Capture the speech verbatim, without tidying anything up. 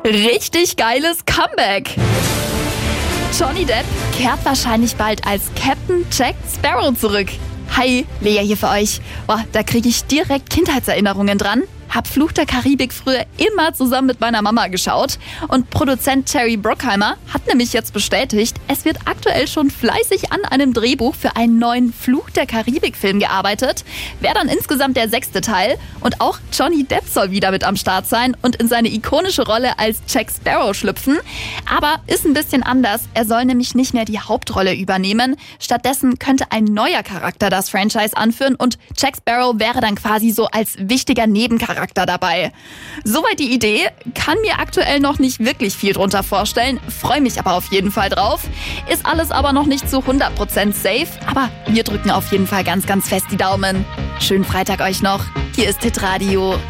Richtig geiles Comeback! Johnny Depp kehrt wahrscheinlich bald als Captain Jack Sparrow zurück. Hi, Lea hier für euch. Boah, da kriege ich direkt Kindheitserinnerungen dran. Hab Fluch der Karibik früher immer zusammen mit meiner Mama geschaut. Und Produzent Terry Brockheimer hat nämlich jetzt bestätigt, es wird aktuell schon fleißig an einem Drehbuch für einen neuen Fluch der Karibik-Film gearbeitet. Wäre dann insgesamt der sechste Teil. Und auch Johnny Depp soll wieder mit am Start sein und in seine ikonische Rolle als Jack Sparrow schlüpfen. Aber ist ein bisschen anders. Er soll nämlich nicht mehr die Hauptrolle übernehmen. Stattdessen könnte ein neuer Charakter das Franchise anführen und Jack Sparrow wäre dann quasi so als wichtiger Nebencharakter dabei. Soweit die Idee, kann mir aktuell noch nicht wirklich viel drunter vorstellen, freue mich aber auf jeden Fall drauf. Ist alles aber noch nicht zu hundert Prozent safe, aber wir drücken auf jeden Fall ganz, ganz fest die Daumen. Schönen Freitag euch noch. Hier ist Hitradio.